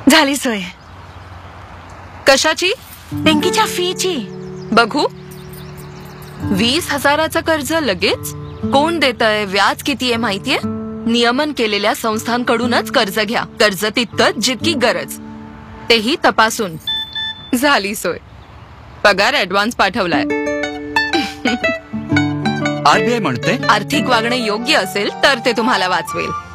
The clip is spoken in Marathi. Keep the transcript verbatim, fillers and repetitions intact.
झाली सोय. कशाची? बँकेच्या फीची. बघू. वीस हजाराचं कर्ज लगेच? कोण देतंय, व्याज किती आहे माहितीये? नियमन केलेल्या संस्थांकडूनच कर्ज घ्या. कर्ज तितकंच जितकी गरज, तेही तपासून. झाली सोय. पगार ऍडव्हान्स पाठवलाय. आरबीआय म्हणते आर्थिक वागणे योग्य असेल तर ते तुम्हाला वाचवेल.